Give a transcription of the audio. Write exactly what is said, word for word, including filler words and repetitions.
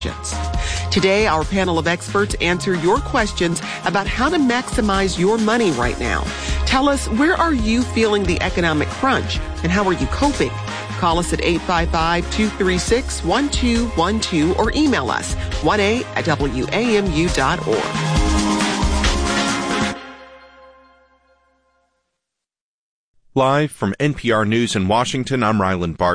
Today, our panel of experts answer your questions about how to maximize your money right now. Tell us, where are you feeling the economic crunch, and how are you coping? Call us at eight five five, two three six, one two one two or email us one A at W A M U dot org. Live from N P R News in Washington, I'm Ryland Barton.